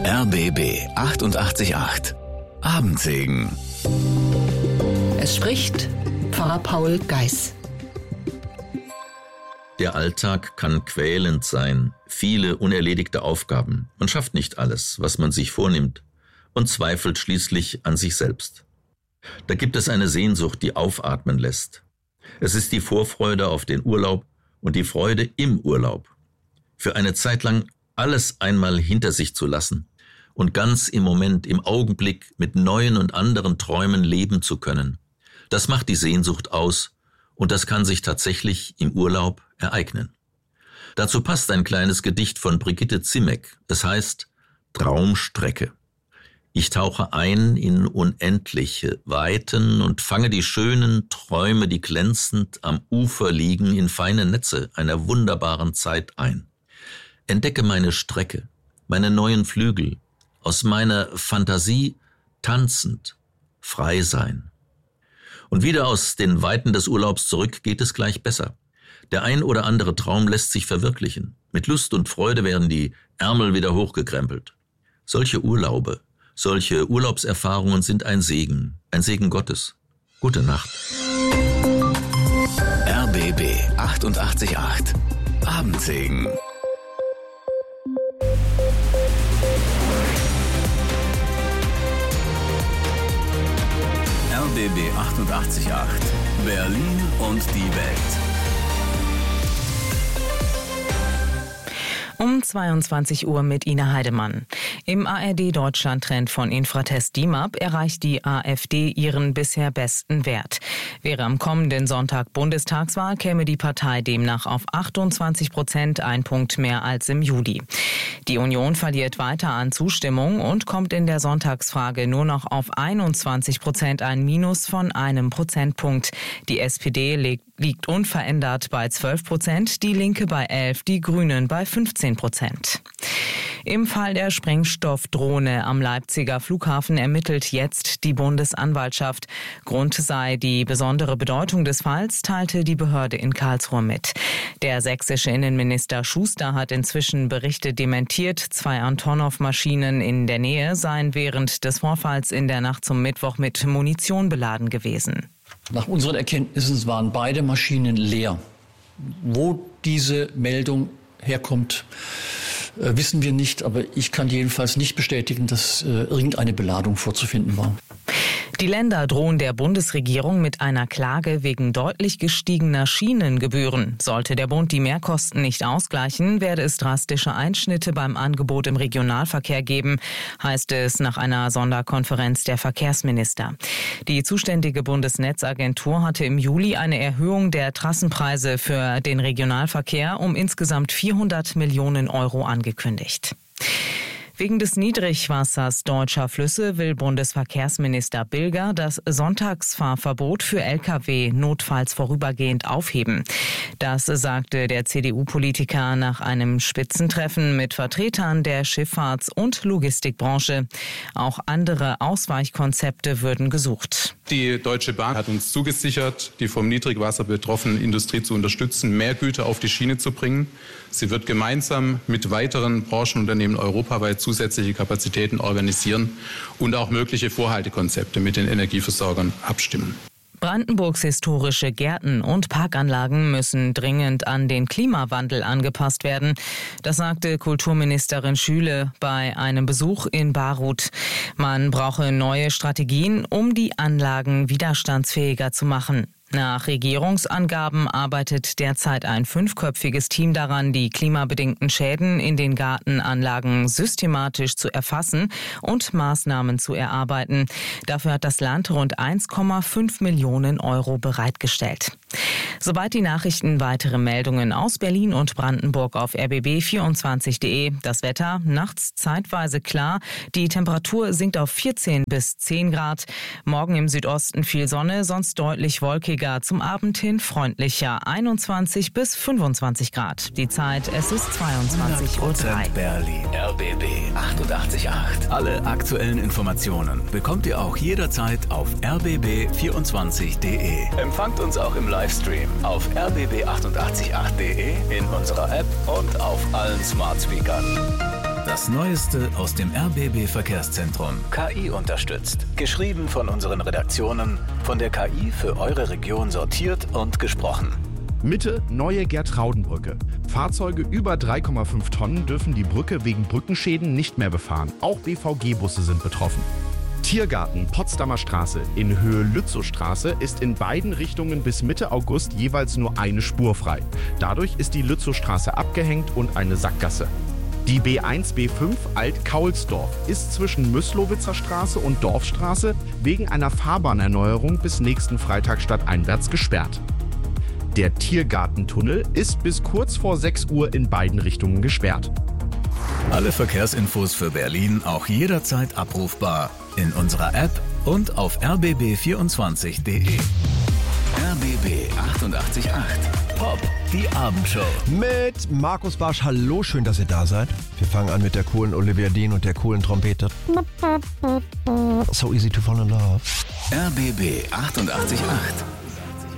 RBB 888 Abendsegen. Es spricht Pfarrer Paul Geis. Der Alltag kann quälend sein, viele unerledigte Aufgaben. Man schafft nicht alles, was man sich vornimmt und zweifelt schließlich an sich selbst. Da gibt es eine Sehnsucht, die aufatmen lässt. Es ist die Vorfreude auf den Urlaub und die Freude im Urlaub. Für eine Zeit lang alles einmal hinter sich zu lassen und ganz im Moment, im Augenblick mit neuen und anderen Träumen leben zu können. Das macht die Sehnsucht aus und das kann sich tatsächlich im Urlaub ereignen. Dazu passt ein kleines Gedicht von Brigitte Zimek. Es heißt Traumstrecke. Ich tauche ein in unendliche Weiten und fange die schönen Träume, die glänzend am Ufer liegen, in feine Netze einer wunderbaren Zeit ein. Entdecke meine Strecke, meine neuen Flügel, aus meiner Fantasie tanzend, frei sein. Und wieder aus den Weiten des Urlaubs zurück geht es gleich besser. Der ein oder andere Traum lässt sich verwirklichen. Mit Lust und Freude werden die Ärmel wieder hochgekrempelt. Solche Urlaube, solche Urlaubserfahrungen sind ein Segen Gottes. Gute Nacht. RBB 888 Abendsegen. RBB 888 Berlin und die Welt. Um 22 Uhr mit Ina Heidemann. Im ARD-Deutschland-Trend von Infratest DIMAP erreicht die AfD ihren bisher besten Wert. Wäre am kommenden Sonntag Bundestagswahl, käme die Partei demnach auf 28%, ein Punkt mehr als im Juli. Die Union verliert weiter an Zustimmung und kommt in der Sonntagsfrage nur noch auf 21%, ein Minus von einem Prozentpunkt. Die SPD liegt unverändert bei 12%, die Linke bei 11%, die Grünen bei 15%. Im Fall der Sprengstoffdrohne am Leipziger Flughafen ermittelt jetzt die Bundesanwaltschaft. Grund sei die besondere Bedeutung des Falls, teilte die Behörde in Karlsruhe mit. Der sächsische Innenminister Schuster hat inzwischen Berichte dementiert, 2 Antonov-Maschinen in der Nähe seien während des Vorfalls in der Nacht zum Mittwoch mit Munition beladen gewesen. Nach unseren Erkenntnissen waren beide Maschinen leer. Wo diese Meldung herkommt, wissen wir nicht, aber ich kann jedenfalls nicht bestätigen, dass irgendeine Beladung vorzufinden war. Die Länder drohen der Bundesregierung mit einer Klage wegen deutlich gestiegener Schienengebühren. Sollte der Bund die Mehrkosten nicht ausgleichen, werde es drastische Einschnitte beim Angebot im Regionalverkehr geben, heißt es nach einer Sonderkonferenz der Verkehrsminister. Die zuständige Bundesnetzagentur hatte im Juli eine Erhöhung der Trassenpreise für den Regionalverkehr um insgesamt 400 Millionen Euro angekündigt. Wegen des Niedrigwassers deutscher Flüsse will Bundesverkehrsminister Bilger das Sonntagsfahrverbot für Lkw notfalls vorübergehend aufheben. Das sagte der CDU-Politiker nach einem Spitzentreffen mit Vertretern der Schifffahrts- und Logistikbranche. Auch andere Ausweichkonzepte würden gesucht. Die Deutsche Bahn hat uns zugesichert, die vom Niedrigwasser betroffene Industrie zu unterstützen, mehr Güter auf die Schiene zu bringen. Sie wird gemeinsam mit weiteren Branchenunternehmen europaweit zusätzliche Kapazitäten organisieren und auch mögliche Vorhaltekonzepte mit den Energieversorgern abstimmen. Brandenburgs historische Gärten und Parkanlagen müssen dringend an den Klimawandel angepasst werden. Das sagte Kulturministerin Schüle bei einem Besuch in Baruth. Man brauche neue Strategien, um die Anlagen widerstandsfähiger zu machen. Nach Regierungsangaben arbeitet derzeit ein 5-köpfiges Team daran, die klimabedingten Schäden in den Gartenanlagen systematisch zu erfassen und Maßnahmen zu erarbeiten. Dafür hat das Land rund 1,5 Millionen Euro bereitgestellt. Soweit die Nachrichten, weitere Meldungen aus Berlin und Brandenburg auf rbb24.de. Das Wetter nachts zeitweise klar. Die Temperatur sinkt auf 14 bis 10 Grad. Morgen im Südosten viel Sonne, sonst deutlich wolkiger. Zum Abend hin freundlicher 21 bis 25 Grad. Die Zeit, es ist 22:03 Uhr. Berlin. RBB 888. Alle aktuellen Informationen bekommt ihr auch jederzeit auf rbb24.de. Empfangt uns auch im Livestream auf rbb888.de, in unserer App und auf allen Smart Speakern. Das Neueste aus dem RBB Verkehrszentrum. KI unterstützt. Geschrieben von unseren Redaktionen, von der KI für eure Region sortiert und gesprochen. Mitte neue Gertraudenbrücke. Fahrzeuge über 3,5 Tonnen dürfen die Brücke wegen Brückenschäden nicht mehr befahren. Auch BVG-Busse sind betroffen. Tiergarten Potsdamer Straße in Höhe Lützowstraße ist in beiden Richtungen bis Mitte August jeweils nur eine Spur frei. Dadurch ist die Lützowstraße abgehängt und eine Sackgasse. Die B1, B5 Alt-Kaulsdorf ist zwischen Müßlowitzer Straße und Dorfstraße wegen einer Fahrbahnerneuerung bis nächsten Freitag stadteinwärts gesperrt. Der Tiergartentunnel ist bis kurz vor 6 Uhr in beiden Richtungen gesperrt. Alle Verkehrsinfos für Berlin auch jederzeit abrufbar in unserer App und auf rbb24.de. RBB 888 Pop, die Abendshow. Mit Markus Barsch. Hallo, schön, dass ihr da seid. Wir fangen an mit der coolen Olivia Dean und der coolen Trompete. So easy to fall in love. RBB 888